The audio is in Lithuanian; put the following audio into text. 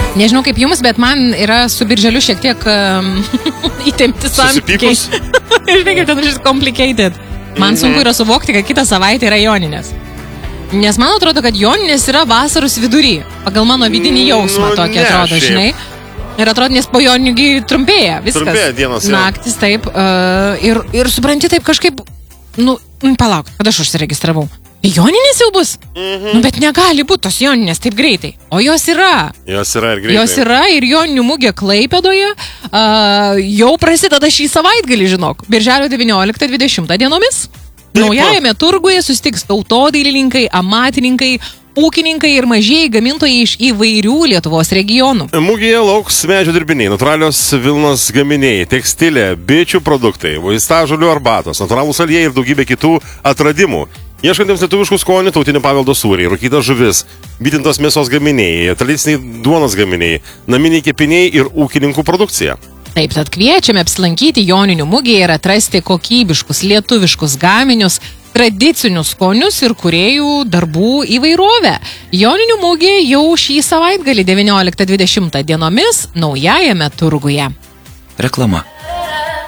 Nežinau kaip jums, bet man yra su birželiu šiek tiek įtempti santykiai. Žinai, kaip ten šis complicated. Man sunku yra suvokti, kad kitą savaitę yra Joninės. Nes man atrodo, kad Joninės yra vasaros vidury. Pagal mano vidinį jausmą tokia atrodo, žinai. Ir atrodo, nes po Joninių trumpėja viskas. Trumpėja dienos, jau. Naktis, taip. Ir supranti taip kažkaip, palauk, kada aš užsiregistravau. Joninės jau bus? Bet negali būti tos Joninės taip greitai. O jos yra. Jos yra ir greitai. Jos yra ir Joninių mugė Klaipėdoje jau prasideda šį savaitgalį, žinok. Birželio 19-20 dienomis. Naujajame turguje susitiks tautodailininkai, amatininkai, ūkininkai ir mažieji gamintojai iš įvairių Lietuvos regionų. Mugėje lauks medžio dirbiniai, natūralios vilnos gaminiai, tekstilė, bičių produktai, vaistažolių arbatos, natūralūs aliejai ir daugybė kitų atradimų. Ieškantiems lietuviškų skonių, tautinio paveldo sūriai, rūkyta žuvis, bitintos mėsos gaminiai, tradiciniai duonos gaminiai, naminiai kepiniai ir ūkininkų produkcija. Taip, tad kviečiame apsilankyti Joninių mugėje ir atrasti kokybiškus lietuviškus gaminius, tradicinius skonius ir kūrėjų darbų įvairovę. Joninių mugė jau šį savaitgalį 19-20 dienomis naujajame turguje. Reklama.